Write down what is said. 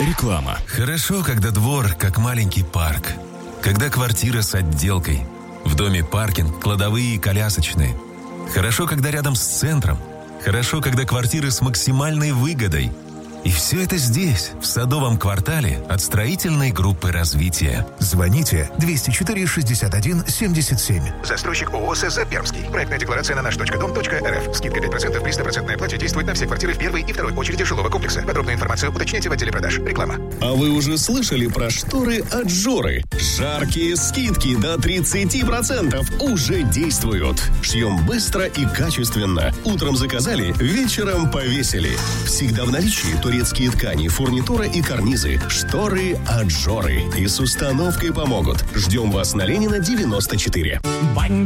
Реклама. Хорошо, когда двор как маленький парк. Когда квартира с отделкой. В доме паркинг, кладовые и колясочные. Хорошо, когда рядом с центром. Хорошо, когда квартиры с максимальной выгодой. И все это здесь, в Садовом квартале от строительной группы развития. Звоните 204-61-77. Застройщик ООО ССЗ Пермский. Проектная декларация на наш.дом.рф. Скидка 5% при 100% оплате действует на все квартиры в первой и второй очереди жилого комплекса. Подробную информацию уточняйте в отделе продаж. Реклама. А вы уже слышали про шторы от Жоры? Жаркие скидки до 30% уже действуют. Шьем быстро и качественно. Утром заказали, вечером повесили. Всегда в наличии турецкие ткани, фурнитура и карнизы. Шторы от Жоры. И с установкой помогут. Ждем вас на Ленина, 94.